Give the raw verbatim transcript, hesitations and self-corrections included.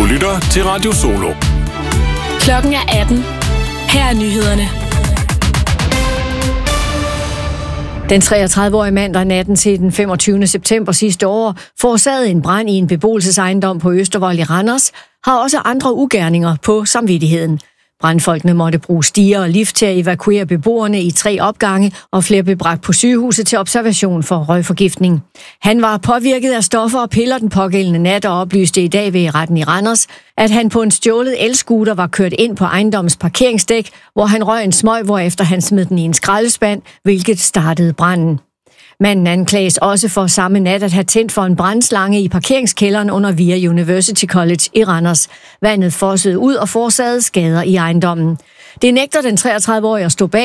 lytter til Radio Solo. Klokken er atten. Her er nyhederne. Den treogtredive-årige mandag natten til den femogtyvende september sidste år forårsagede en brand i en beboelsesejendom på Østervold i Randers, har også andre ugerninger på samvittigheden. Brandfolkene måtte bruge stiger og lift til at evakuere beboerne i tre opgange, og flere blev bragt på sygehuset til observation for røgforgiftning. Han var påvirket af stoffer og piller den pågældende nat og oplyste i dag ved retten i Randers, at han på en stjålet elscooter var kørt ind på ejendommens parkeringsdæk, hvor han røg en smøg, hvorefter han smed den i en skraldespand, hvilket startede branden. Manden anklages også for samme nat at have tændt for en brandslange i parkeringskælderen under VIA University College i Randers. Vandet fossede ud og forårsagede skader i ejendommen. Det nægter den treogtredive-årige at stå bag.